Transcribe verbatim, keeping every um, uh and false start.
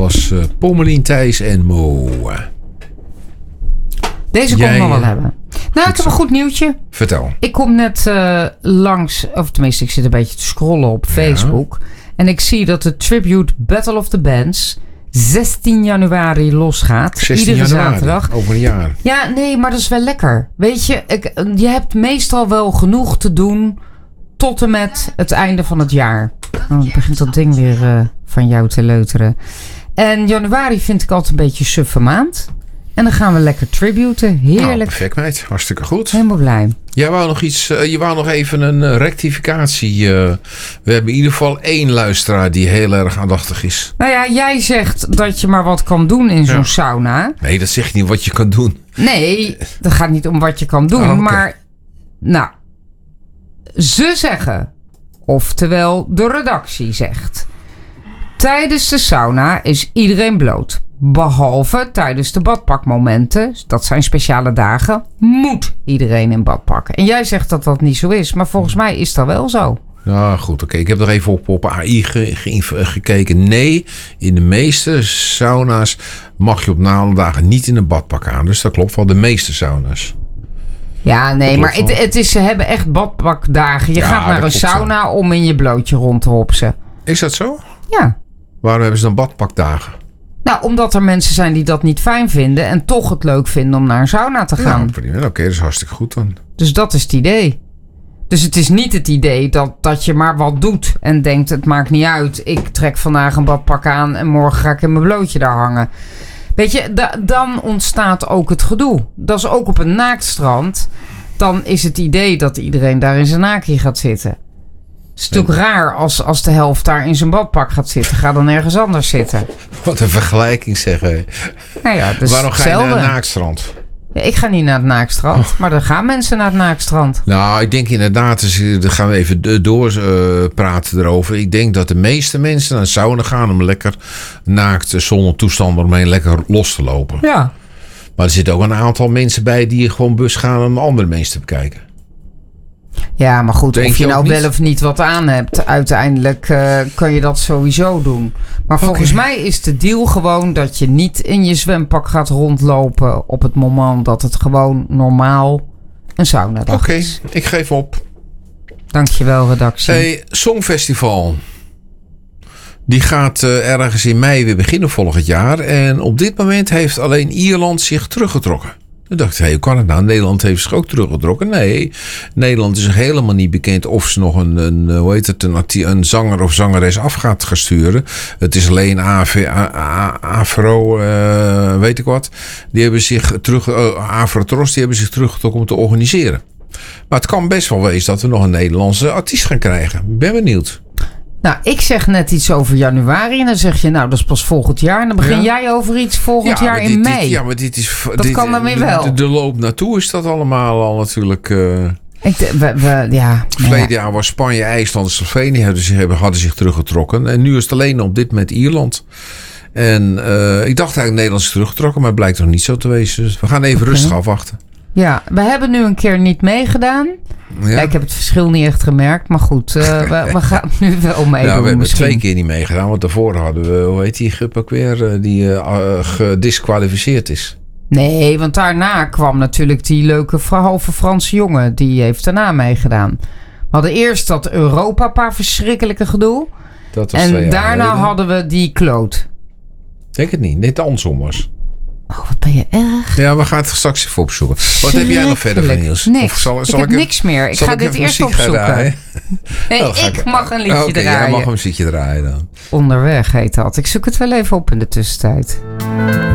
was uh, Pommelien, Thijs en Mo. Deze kon ik nog wel hebben. Nou, ik heb een goed nieuwtje. Vertel. Ik kom net uh, langs, of tenminste, ik zit een beetje te scrollen op Facebook. Ja. En ik zie dat de Tribute Battle of the Bands zestien januari losgaat. zestien Iedere januari, zaterdag. Over een jaar. Ja, nee, maar dat is wel lekker. Weet je, ik, je hebt meestal wel genoeg te doen tot en met het einde van het jaar. Dan oh, begint dat ding weer uh, van jou te leuteren. En januari vind ik altijd een beetje suffe maand. En dan gaan we lekker tributen. Heerlijk. Nou, perfect, meid. Hartstikke goed. Helemaal blij. Jij wou nog iets, uh, je wou nog even een uh, rectificatie. Uh, we hebben in ieder geval één luisteraar die heel erg aandachtig is. Nou ja, jij zegt dat je maar wat kan doen in zo'n ja. sauna. Nee, dat zeg je niet wat je kan doen. Nee, dat gaat niet om wat je kan doen. Oh, okay. Maar, nou, ze zeggen, oftewel de redactie zegt, tijdens de sauna is iedereen bloot. Behalve tijdens de badpakmomenten, dat zijn speciale dagen, moet iedereen in bad pakken. En jij zegt dat dat niet zo is, maar volgens mij is dat wel zo. Ja, goed, oké. Okay. Ik heb nog even op, op A I ge, ge, gekeken. Nee, in de meeste sauna's mag je op normale dagen niet in een badpak aan. Dus dat klopt wel, de meeste sauna's. Ja, nee, maar het, het is, ze hebben echt badpakdagen. Je ja, gaat naar een sauna zo. Om in je blootje rond te hopsen. Is dat zo? Ja. Waarom hebben ze dan badpakdagen? Nou, omdat er mensen zijn die dat niet fijn vinden en toch het leuk vinden om naar een sauna te gaan. Ja, prima. Oké, okay, dat is hartstikke goed dan. Dus dat is het idee. Dus het is niet het idee dat, dat je maar wat doet en denkt, het maakt niet uit. Ik trek vandaag een badpak aan en morgen ga ik in mijn blootje daar hangen. Weet je, da, dan ontstaat ook het gedoe. Dat is ook op een naaktstrand. Dan is het idee dat iedereen daar in zijn naakje gaat zitten. Het is natuurlijk raar als, als de helft daar in zijn badpak gaat zitten. Ga dan ergens anders zitten. Wat een vergelijking zeggen. Nou ja, dus waarom ga je hetzelfde. naar een naaktstrand? Ja, ik ga niet naar het naaktstrand, oh. maar er gaan mensen naar het naaktstrand. Nou, ik denk inderdaad, dus, dan gaan we even doorpraten uh, erover. Ik denk dat de meeste mensen naar een sauna gaan om lekker naakt zonder toestand eromheen lekker los te lopen. Ja. Maar er zitten ook een aantal mensen bij die gewoon bus gaan om andere mensen te bekijken. Ja, maar goed, denk of je, je nou niet? wel of niet wat aan hebt, uiteindelijk uh, kan je dat sowieso doen. Maar okay. volgens mij is de deal gewoon dat je niet in je zwempak gaat rondlopen op het moment dat het gewoon normaal een saunadag okay, is. Oké, ik geef op. Dankjewel, redactie. Hey, Songfestival. Die gaat uh, ergens in mei weer beginnen volgend jaar. En op dit moment heeft alleen Ierland zich teruggetrokken. Ik dacht, hey, hoe kan het nou? Nederland heeft zich ook teruggetrokken. Nee, Nederland is helemaal niet bekend of ze nog een, een hoe heet het, een, een zanger of zangeres af gaat gaan sturen. Het is alleen A V, Afro, uh, weet ik wat. Die hebben zich terug, uh, Afro-Tros, die hebben zich teruggetrokken om te organiseren. Maar het kan best wel wezen dat we nog een Nederlandse artiest gaan krijgen. Ik ben benieuwd. Nou, ik zeg net iets over januari en dan zeg je, nou, dat is pas volgend jaar. En dan begin ja. jij over iets volgend ja, jaar dit, in mei. Dit, ja, maar dit is... Dat dit, kan dan weer wel. De, de loop naartoe is dat allemaal al natuurlijk... Uh, ik de, we, we, ja, verleden ja. jaar was Spanje, IJsland en Slovenië hadden zich, hadden zich teruggetrokken. En nu is het alleen op dit moment Ierland. En uh, ik dacht eigenlijk Nederland is teruggetrokken, maar het blijkt nog niet zo te wezen. Dus we gaan even okay. rustig afwachten. Ja, we hebben nu een keer niet meegedaan. Ja. Ja, ik heb het verschil niet echt gemerkt. Maar goed, uh, we, we gaan nu wel meedoen. Ja, we hebben misschien. twee keer niet meegedaan. Want daarvoor hadden we, hoe heet die groep ook weer, die uh, gedisqualificeerd is. Nee, want daarna kwam natuurlijk die leuke halve Franse jongen. Die heeft daarna meegedaan. We hadden eerst dat Europa-paar verschrikkelijke gedoe. Dat was en daarna geleden. hadden we die kloot. Denk het niet, net andersom was. Oh, wat ben je erg. Ja, we gaan het straks even opzoeken. Wat heb jij nog verder van nieuws? Niks. Of zal, zal ik heb ik niks meer. Ik ga ik dit eerst opzoeken. Nee, oh, ik, ik mag een liedje okay, draaien. Jij mag een muziekje draaien dan. Onderweg heet dat. Ik zoek het wel even op in de tussentijd.